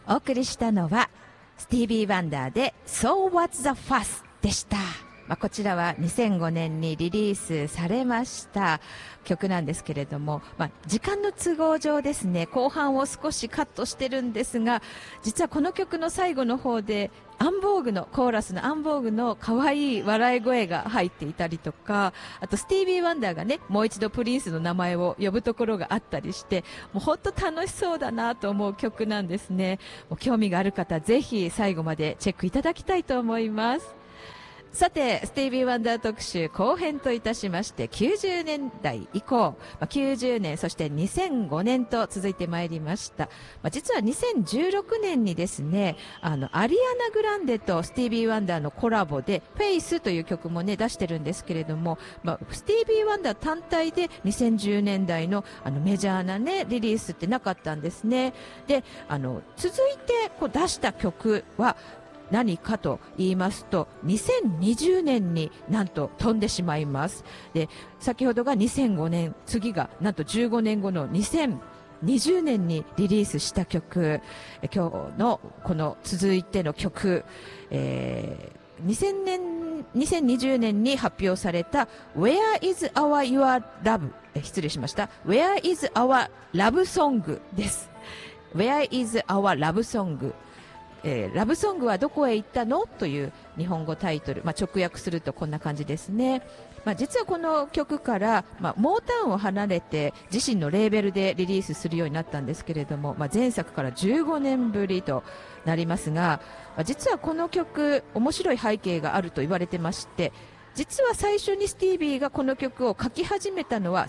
お送りしたのはスティービー・ワンダーで So What's the Fuss でした。こちらは2005年にリリースされました曲なんですけれども、時間の都合上ですね、後半を少しカットしてるんですが、実はこの曲の最後の方でアンボーグのコーラスのアンボーグの可愛い笑い声が入っていたりとか、あとスティービー・ワンダーがね、もう一度プリンスの名前を呼ぶところがあったりして、もう本当楽しそうだなと思う曲なんですね。もう興味がある方、ぜひ最後までチェックいただきたいと思います。さて、スティービー・ワンダー特集後編といたしまして、90年代以降、90年、そして2005年と続いてまいりました。実は2016年にですね、アリアナ・グランデとスティービー・ワンダーのコラボで、フェイスという曲もね、出してるんですけれども、スティービー・ワンダー単体で2010年代のメジャーなね、リリースってなかったんですね。で、続いて出した曲は、何かと言いますと、2020年になんと飛んでしまいます。で、先ほどが2005年、次がなんと15年後の2020年にリリースした曲、今日のこの続いての曲、2020年に発表された Where is our your love 失礼しました Where is our love song です。 Where is our love song、ラブソングはどこへ行ったのという日本語タイトル、直訳するとこんな感じですね。実はこの曲から、モータウンを離れて自身のレーベルでリリースするようになったんですけれども、前作から15年ぶりとなりますが、実はこの曲面白い背景があると言われてまして、実は最初にスティービーがこの曲を書き始めたのは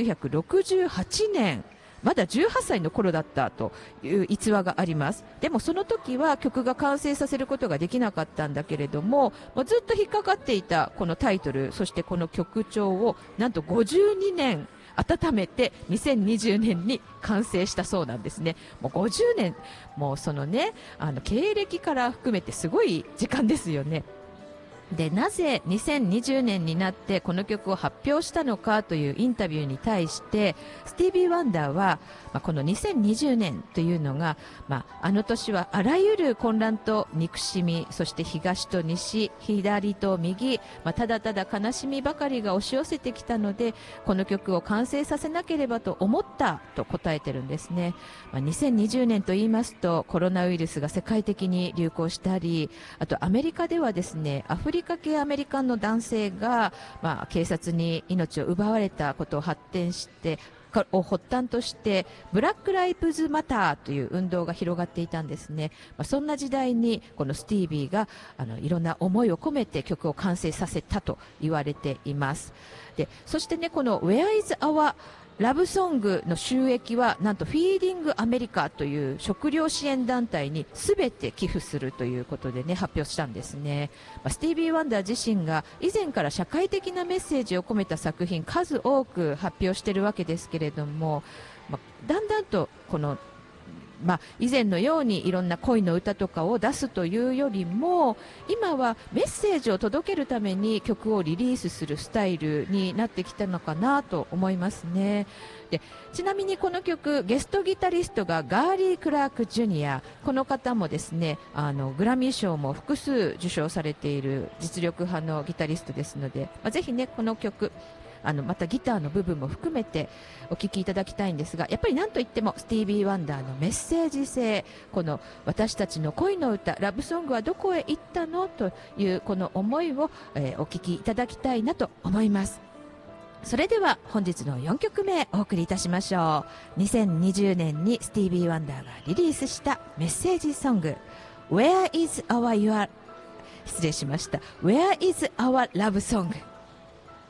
1968年、まだ18歳の頃だったという逸話があります。でもその時は曲が完成させることができなかったんだけれども、ずっと引っかかっていたこのタイトル、そしてこの曲調をなんと52年温めて2020年に完成したそうなんですね。もう50年、もうそのね、経歴から含めてすごい時間ですよね。で、なぜ2020年になってこの曲を発表したのかというインタビューに対して、スティービー・ワンダーは、この2020年というのが、あの年はあらゆる混乱と憎しみ、そして東と西、左と右、ただただ悲しみばかりが押し寄せてきたので、この曲を完成させなければと思ったと答えてるんですね。2020年と言いますと、コロナウイルスが世界的に流行したり、あとアメリカではですね、アフリカ系アメリカンの男性が、警察に命を奪われたことを発端としてブラックライブズマターという運動が広がっていたんですね。そんな時代にこのスティービーがいろんな思いを込めて曲を完成させたと言われています。で、そしてね、この Where is ourラブソングの収益はなんとフィーディングアメリカという食料支援団体に全て寄付するということでね、発表したんですね。スティービー・ワンダー自身が以前から社会的なメッセージを込めた作品数多く発表しているわけですけれども、だんだんとこの以前のようにいろんな恋の歌とかを出すというよりも、今はメッセージを届けるために曲をリリースするスタイルになってきたのかなと思いますね。で、ちなみにこの曲、ゲストギタリストがガーリー・クラーク・ジュニア、この方もですね、グラミー賞も複数受賞されている実力派のギタリストですので、ぜひね、この曲またギターの部分も含めてお聴きいただきたいんですが、やっぱり何といってもスティービー・ワンダーのメッセージ性、この私たちの恋の歌、ラブソングはどこへ行ったのというこの思いを、お聴きいただきたいなと思います。それでは本日の4曲目お送りいたしましょう。2020年にスティービー・ワンダーがリリースしたメッセージソング Where is our Where is our love song